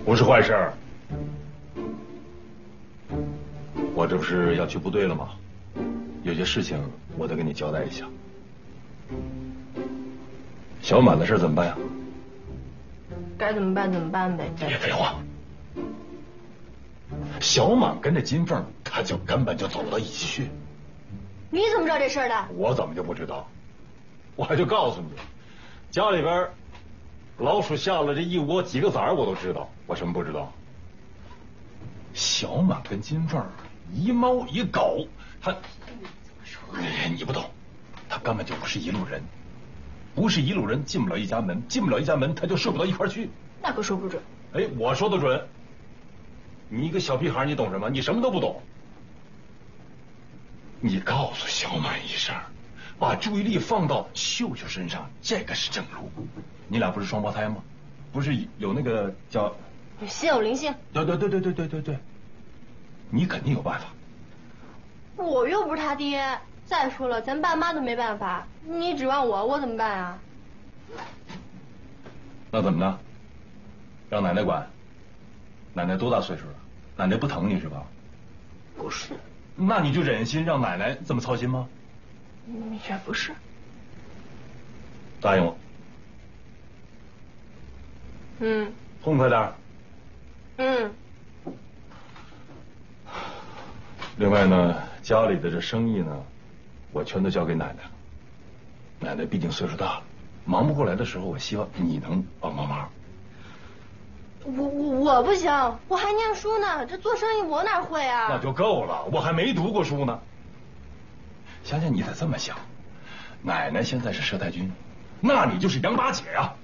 不是坏事儿。我这不是要去部队了吗？有些事情我得跟你交代一下。小满的事怎么办呀？ 该怎么办怎么办呗。 别废话。小满跟着金凤，他就根本就走不到一起去。 你怎么知道这事儿的？ 我怎么就不知道？我还就告诉你，家里边老鼠下了这一窝几个崽儿，我都知道。我什么不知道？小满跟金凤一猫一狗，他怎么说？哎，你不懂，他根本就不是一路人，不是一路人进不了一家门，进不了一家门他就睡不到一块儿去。 那可说不准。 哎，我说的准。你一个小屁孩，你懂什么？你什么都不懂。你告诉小满一声，把注意力放到秀秀身上，这个是正路。你俩不是双胞胎吗？不是有那个叫心有灵性。 对，你肯定有办法。 我又不是他爹，再说了，咱爸妈都没办法，你指望我怎么办啊？ 那怎么呢？让奶奶管？奶奶多大岁数了？奶奶不疼你是吧？ 不是。 那你就忍心让奶奶这么操心吗？ 也不是。 答应我。痛快点。另外呢，家里的这生意呢，我全都交给奶奶了。奶奶毕竟岁数大了，忙不过来的时候，我希望你能帮帮忙。 我不行，我还念书呢，这做生意我哪会啊？ 那就够了，我还没读过书呢。想想你得这么想，奶奶现在是佘太君，那你就是杨八姐啊。